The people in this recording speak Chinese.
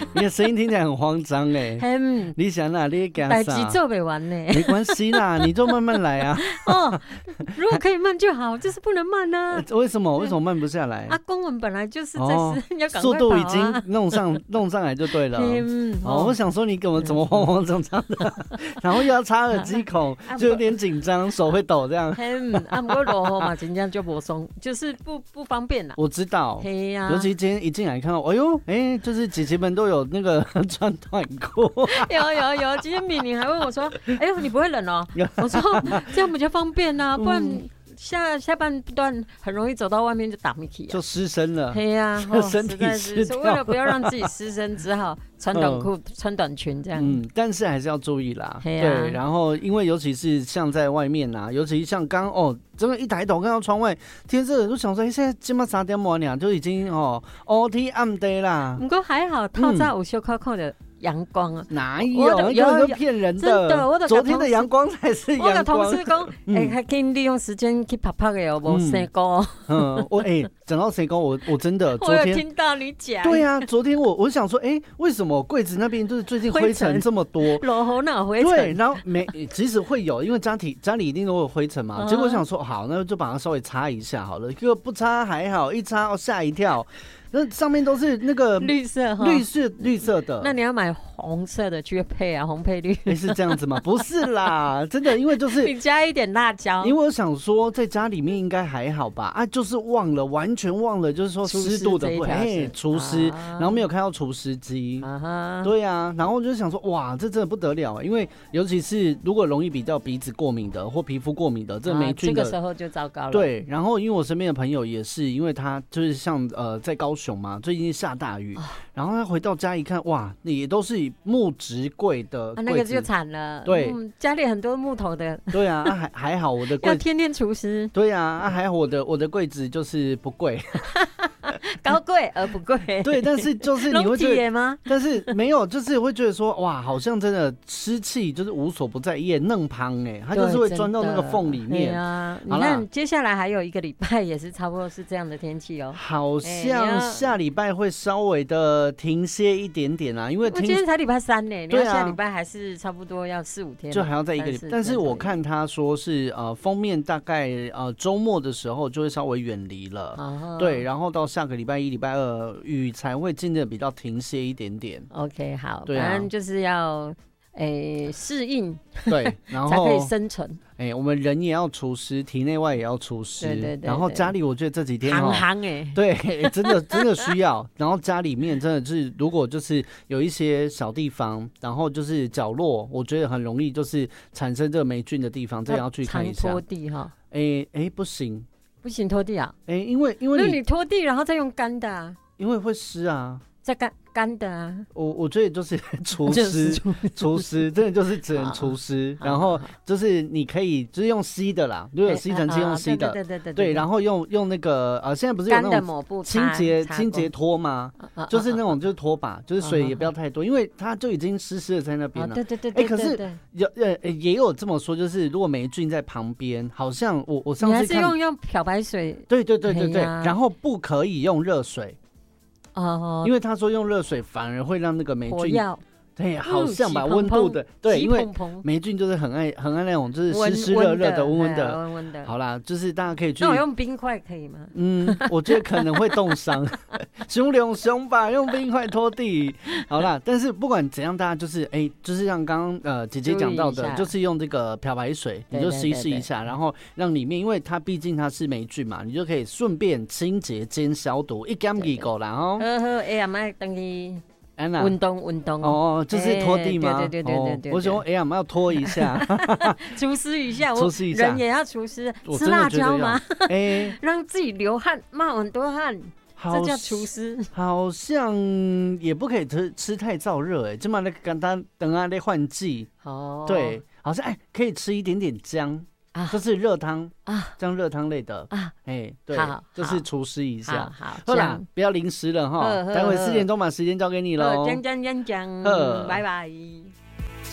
你的声音听起来很慌张哎。你想哪里干啥？ 代志做不完呢。 没关系啦，你就慢慢来啊。 哦，如果可以慢就好，就是不能慢啊。 为什么慢不下来？ 公文本来就是在要赶快跑啊， 速度已经弄上来就对了。我想说你怎么慌慌张张的，然后又要插耳机孔，就有点紧张，手会抖这样。 不过落雨嘛，真正就不松，就是不方便啦。 我知道，尤其今天一进来看到，哎呦，就是姐姐们都有那个穿短裤。 有，今天敏玲还问我说：“哎呦，你不会冷哦？”我说：“这样比较方便啊，不然下半段很容易走到外面就打没起， 就湿身了。” 对呀， 身体湿掉。 为了不要让自己湿身，只好穿短裤、穿短裙这样。 但是还是要注意啦。对，然后因为尤其是像在外面啊，尤其像刚真的，一抬头看到窗外天色，就想说，现在今晚3点半了，就已经天暗地啦。 不过还好，透早有小看到阳光啊。 哪有？有骗人的。 真的， 昨天的阳光才是阳光。 我跟同事讲，还可以利用时间去拍拍的，无生高。 讲到生高，我真的昨天我有听到你讲。 对啊，昨天我想说，为什么柜子那边就是最近灰尘这么多？ 落雨哪有灰尘？ 对，然后其实会有，因为家里一定都有灰尘嘛。结果我想说，好，那就把它稍微擦一下好了。结果不擦还好，一擦吓一跳。那上面都是那个绿色的。 那你要买红色的去配啊，红配绿。 是这样子吗？不是啦，真的，因为就是你加一点辣椒。 因为我想说，在家里面应该还好吧？就是完全忘了，就是说湿度的除湿，然后没有看到除湿机。对啊，然后我就想说，哇，这真的不得了，因为尤其是如果容易比较鼻子过敏的或皮肤过敏的，这霉菌的这个时候就糟糕了。 对，然后因为我身边的朋友也是，因为他就是像在高雄嘛，最近下大雨，然后他回到家一看，哇，也都是木质柜的柜子， 那个就惨了。 对， 家里很多木头的。 对啊，还好我的柜子要天天除湿。 对啊，还好我的柜子就是不贵。 高贵而不贵。 对，但是就是你会觉得吗？ 但是没有，就是会觉得说，哇，好像真的湿气就是无所不在，也嫩胖它就是会钻到那个缝里面。 你看接下来还有1个礼拜也是差不多是这样的天气哦。 好像下礼拜会稍微的停歇一点点啦，因为今天才礼拜3呢，你要下礼拜还是差不多要4-5天， 就还要再1个礼拜。但是我看他说是封面大概周末的时候就会稍微远离了，对，然后到下个礼拜1、礼拜2雨才会渐渐比较停歇一点点。 OK， 好，反正就是要适应， 对，然后才可以生存。 我们人也要除湿，体内外也要除湿。对，然后家里我觉得这几天对，真的需要。然后家里面真的是，如果就是有一些小地方，然后就是角落，我觉得很容易就是产生这个霉菌的地方，这要去看一下。 拖地哈？ 不行拖地啊？ 因为你拖地然后再用干的啊？ 因为会湿啊。 再干的啊， 我觉得就是除湿，真的就是只能除湿，然后就是你可以就是用吸的啦，如果有吸尘器用吸的，对，然后用那个现在不是有那种清洁拖吗？就是那种就是拖把，就是水也不要太多，因为它就已经湿的在那边了。对，可是也有这么说，就是如果霉菌在旁边，好像我上次看你还是用漂白水， 对，然后不可以用热水。因为他说用热水反而会让那个霉菌，对，好像吧，温度的，对，因为霉菌就是很爱那种就是湿热的、温温的。好啦，就是大家可以去。 那我用冰块可以吗？ 我觉得可能会冻伤。熊吧，用冰块拖地。好啦，但是不管怎样，大家就是就是像刚刚姐姐讲到的，就是用这个漂白水，你就稀释一下，然后让里面，因为它毕竟它是霉菌嘛，你就可以顺便清洁兼消毒，一干二够啦哦。 好，等于。运动就是拖地吗？ 对， 我想我们要拖一下， 除湿一下， 人也要除湿，吃辣椒吗？让自己流汗，冒很多汗，这叫除湿。好像也不可以吃太燥热，这么简单，等下在换季。对，好像可以吃一点点姜。就是热汤这样热汤类的对，就是除湿一下。好啦，不要淋湿了哈。待会4点钟把时间交给你喽。 讲，拜拜。